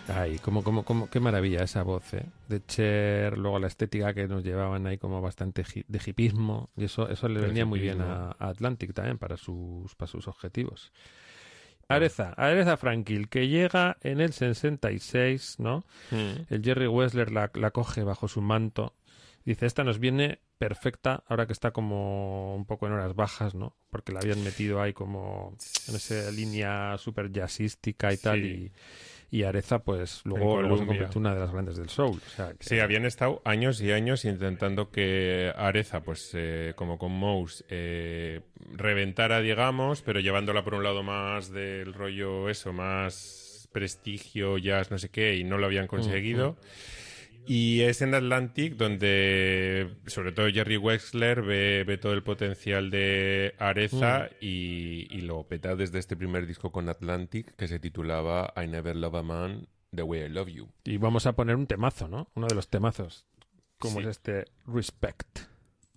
Ay, qué maravilla esa voz, ¿eh? De Cher, luego la estética que nos llevaban ahí como bastante de hipismo, y eso le El venía muy bien hipismo. a Atlantic también para sus objetivos. Ah. Aretha Franklin, que llega en el 66, ¿no? Mm. El Jerry Wessler la coge bajo su manto. Dice, esta nos viene perfecta, ahora que está como un poco en horas bajas, ¿no? Porque la habían metido ahí como en esa línea súper jazzística y tal, Sí, y Aretha, pues, en luego se Colombia. convirtió en una de las grandes del soul. O sea, Sí, que... habían estado años y años intentando que Areza, pues como con Mouse, reventara, digamos, pero llevándola por un lado más del rollo eso, más prestigio, jazz, no sé qué, y no lo habían conseguido. Y es en Atlantic donde, sobre todo Jerry Wexler, ve todo el potencial de Areza y lo peta desde este primer disco con Atlantic que se titulaba I Never Love a Man the Way I Love You. Y vamos a poner un temazo, ¿no? Uno de los temazos, como es Sí. este Respect.